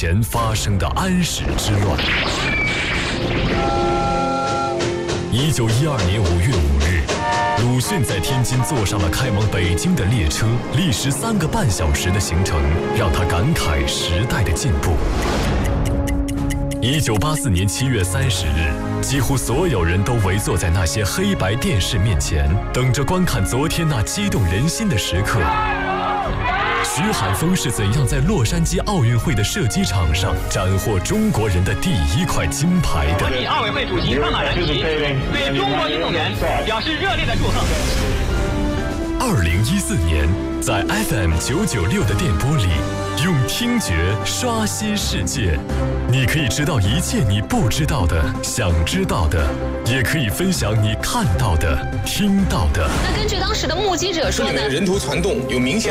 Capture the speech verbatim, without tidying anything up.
前发生的安史之乱。一九一二年五月五日，鲁迅在天津坐上了开往北京的列车，历时三个半小时的行程，让他感慨时代的进步。一九八四年七月三十日，几乎所有人都围坐在那些黑白电视面前，等着观看昨天那激动人心的时刻。徐海峰是怎样在洛杉矶奥运会的射击场上斩获中国人的第一块金牌的？ 奥委会主席范马然奇对中国运动员表示热烈的祝贺。 二零一四年，在 F M 九九六的电波里，用听觉刷新世界。你可以知道一切你不知道的、想知道的，也可以分享你看到的、听到的。 那根据当时的目击者说呢， 人头攒动有明显。